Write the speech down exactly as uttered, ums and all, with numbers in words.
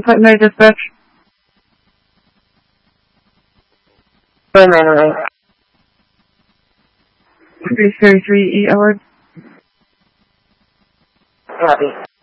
Flight nine dispatch. Flight nine oh eight. three thirty-three E Edward. Copy.